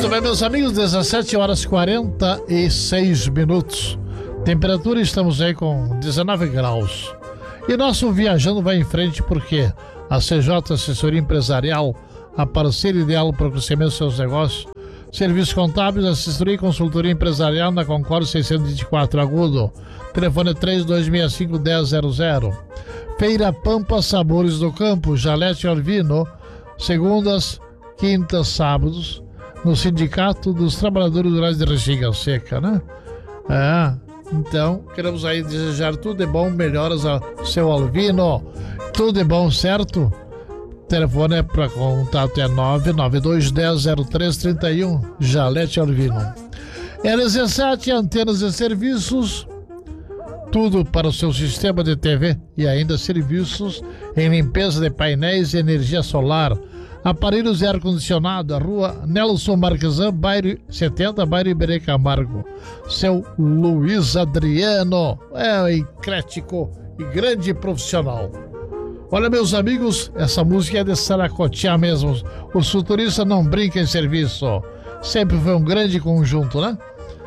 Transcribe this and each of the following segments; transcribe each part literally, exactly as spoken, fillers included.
Muito bem, meus amigos, dezessete horas e quarenta e seis minutos. Temperatura, estamos aí com dezenove graus. E nosso Viajando vai em frente porque a C J Assessoria Empresarial, a parceira ideal para o crescimento dos seus negócios. Serviços contábeis, assessoria e consultoria empresarial na Concórdia seiscentos e vinte e quatro Agudo. Telefone três dois seis cinco, um zero zero zero. Feira Pampa Sabores do Campo, Jalete Orvino, segundas, quintas, sábados, no Sindicato dos Trabalhadores Rurais de Restinga Seca, né? É, então, queremos aí desejar tudo de bom, melhoras ao seu Alvino. Tudo de bom, certo? O telefone é para contato é nove nove dois um zero zero três três um, Jalete Alvino. L Z sete, antenas e serviços, tudo para o seu sistema de T V e ainda serviços em limpeza de painéis e energia solar, aparelhos de ar-condicionado, a rua Nelson Marquesan, bairro setenta, bairro Iberê Camargo. Seu Luiz Adriano é um eclético e grande profissional. Olha, meus amigos, essa música é de Saracotear mesmo. O futurista não brinca em serviço. Sempre foi um grande conjunto, né?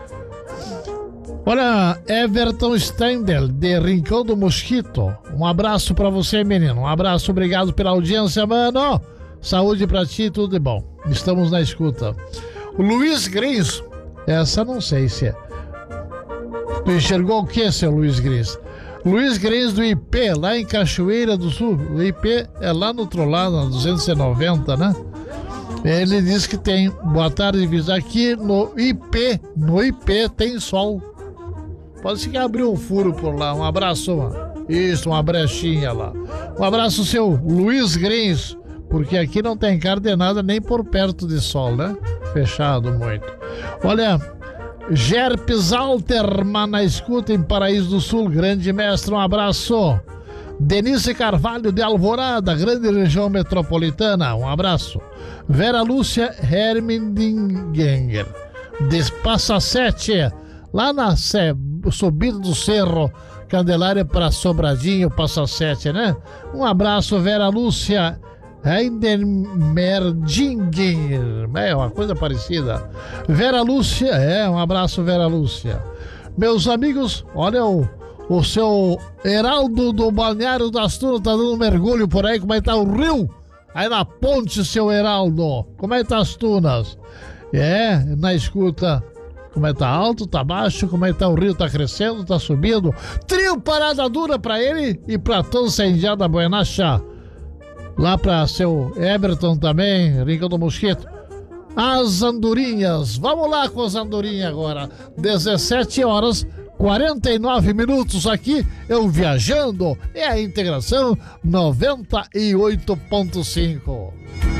Olha, Everton Stendel, de Rincão do Mosquito. Um abraço pra você, menino. Um abraço, obrigado pela audiência, mano. Saúde pra ti, tudo de bom. Estamos na escuta. O Luiz Grins, essa não sei se é. Tu enxergou o que, seu Luiz Grins? Luiz Grins do I P, lá em Cachoeira do Sul. O I P é lá no outro lado, na duzentos e noventa, né? Ele diz que tem. Boa tarde, Viz. Aqui no I P, no I P tem sol. Pode ser que abriu um furo por lá. Um abraço, mano. Isso, uma brechinha lá. Um abraço, seu Luiz Grins, porque aqui não tem cardenada nem por perto de sol, né? Fechado muito. Olha, Gerpes Alterman na escuta em Paraíso do Sul, grande mestre, um abraço. Denise Carvalho de Alvorada, grande região metropolitana, um abraço. Vera Lúcia Hermindinger de Passa Sete, lá na subida do Cerro Candelária para Sobradinho, Passa Sete, né? Um abraço, Vera Lúcia Heidenmerdinger, é uma coisa parecida. Vera Lúcia, é, um abraço, Vera Lúcia. Meus amigos, olha o, o seu Heraldo do Balneário das Tunas tá dando um mergulho por aí. Como é que tá o rio? Aí na ponte, seu Heraldo, como é que tá as Tunas? É, na escuta. Como é que tá alto, tá baixo, como é que tá o rio, tá crescendo, tá subindo. Trio Parada Dura pra ele e pra todos a Indiada Buenacha. Lá para seu Everton também, Rincão do Mosquito. As andorinhas, vamos lá com as andorinhas agora. dezessete horas, quarenta e nove minutos aqui, eu viajando, é a integração noventa e oito ponto cinco.